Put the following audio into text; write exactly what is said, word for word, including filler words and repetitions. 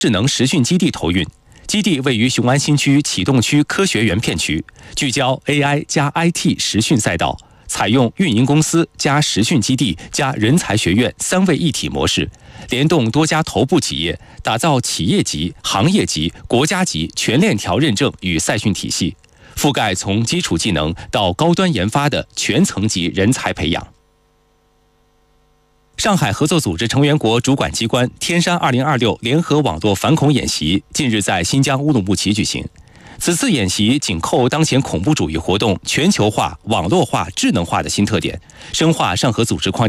智能实训基地投运。基地位于雄安新区启动区科学园片区，聚焦 A I 加 I T 实训赛道，采用运营公司加实训基地加人才学院三位一体模式，联动多家头部企业，打造企业级、行业级、国家级全链条认证与赛训体系，覆盖从基础技能到高端研发的全层级人才培养。上海合作组织成员国主管机关天山二零二六联合网络反恐演习近日在新疆乌鲁木齐举行。此次演习紧扣当前恐怖主义活动全球化、网络化、智能化的新特点，深化上合组织框架。